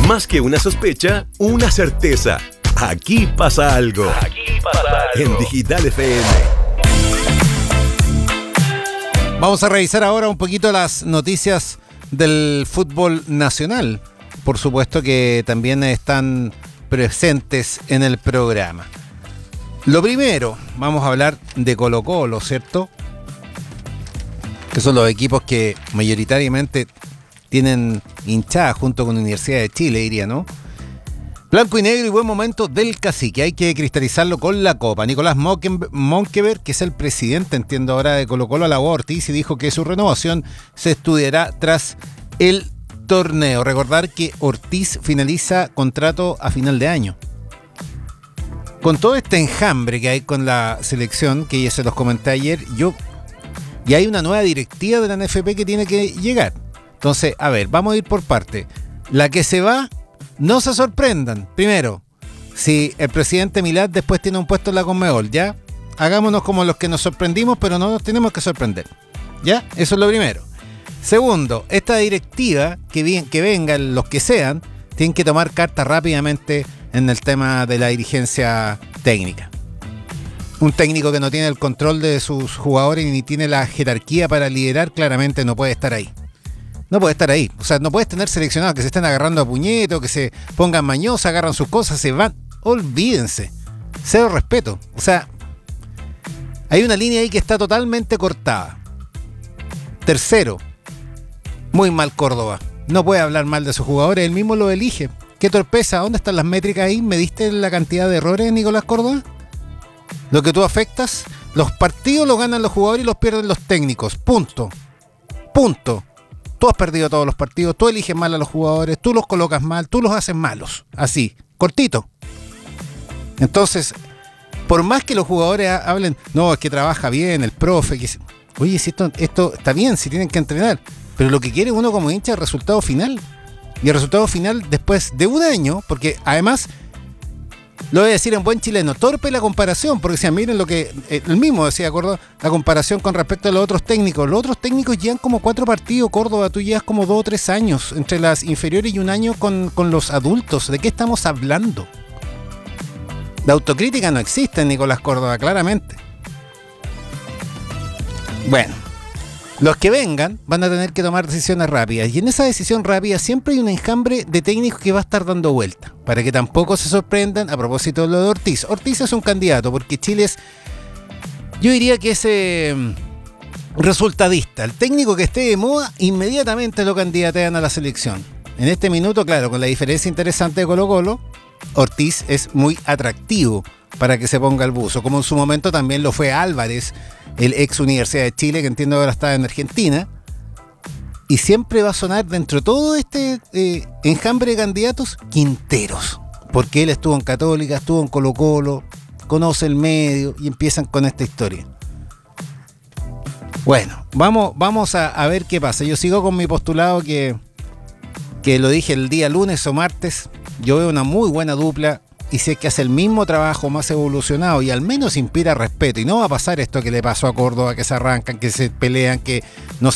Más que una sospecha, una certeza. Aquí pasa algo. En Digital FM. Vamos a revisar ahora un poquito las noticias del fútbol nacional. Por supuesto que también están presentes en el programa. Lo primero, vamos a hablar de Colo-Colo, ¿cierto? Que son los equipos que mayoritariamente tienen hinchada junto con la Universidad de Chile, diría, ¿no? Blanco y negro y buen momento del Cacique. Hay que cristalizarlo con la Copa. Nicolás Monkeberg, que es el presidente, entiendo ahora, de Colo-Colo, alabó a Ortiz y dijo que su renovación se estudiará tras el torneo. Recordar que Ortiz finaliza contrato a final de año. Con todo este enjambre que hay con la selección, que ya se los comenté ayer, y hay una nueva directiva de la NFP que tiene que llegar. Entonces, a ver, vamos a ir por parte. La que se va, no se sorprendan. Primero, si el presidente Milad después tiene un puesto en la Conmebol, ¿ya? Hagámonos como los que nos sorprendimos, pero no nos tenemos que sorprender. ¿Ya? Eso es lo primero. Segundo, esta directiva, que vengan los que sean, tienen que tomar cartas rápidamente en el tema de la dirigencia técnica. Un técnico que no tiene el control de sus jugadores ni tiene la jerarquía para liderar, claramente no puede estar ahí. No puede estar ahí. O sea, no puedes tener seleccionados que se estén agarrando a puñetos, que se pongan mañosos, agarran sus cosas, se van. Olvídense. Cero respeto. O sea, hay una línea ahí que está totalmente cortada. Tercero, muy mal Córdoba. No puede hablar mal de sus jugadores, él mismo lo elige. ¿Qué torpeza? ¿Dónde están las métricas ahí? ¿Mediste la cantidad de errores, Nicolás Córdoba? Lo que tú afectas, los partidos los ganan los jugadores y los pierden los técnicos. Punto. Tú has perdido todos los partidos, tú eliges mal a los jugadores, tú los colocas mal, tú los haces malos. Así, cortito. Entonces, por más que los jugadores hablen, no, es que trabaja bien, el profe, oye, si esto está bien, si tienen que entrenar, pero lo que quiere uno como hincha es el resultado final. Y el resultado final después de un año, porque además, lo voy a decir en buen chileno, torpe la comparación, porque si miren lo que él mismo decía, Córdoba, la comparación con respecto a los otros técnicos. Los otros técnicos llevan como 4 partidos, Córdoba, tú llevas como 2 o 3 años entre las inferiores y un año con los adultos. ¿De qué estamos hablando? La autocrítica no existe en Nicolás Córdoba, claramente. Bueno, los que vengan van a tener que tomar decisiones rápidas, y en esa decisión rápida siempre hay un enjambre de técnicos que va a estar dando vuelta, para que tampoco se sorprendan a propósito de lo de Ortiz. Ortiz es un candidato porque Chile es, yo diría que es resultadista. El técnico que esté de moda inmediatamente lo candidatean a la selección. En este minuto, claro, con la diferencia interesante de Colo-Colo, Ortiz es muy atractivo para que se ponga el buzo, como en su momento también lo fue Álvarez, el ex Universidad de Chile, que entiendo que ahora está en Argentina. Y siempre va a sonar dentro de todo este enjambre de candidatos, Quinteros, porque él estuvo en Católica, estuvo en Colo-Colo, conoce el medio y empiezan con esta historia. Bueno, vamos a ver qué pasa. Yo sigo con mi postulado que lo dije el día lunes o martes. Yo veo una muy buena dupla, y si es que hace el mismo trabajo más evolucionado y al menos inspira respeto, y no va a pasar esto que le pasó a Córdoba, que se arrancan, que se pelean, que no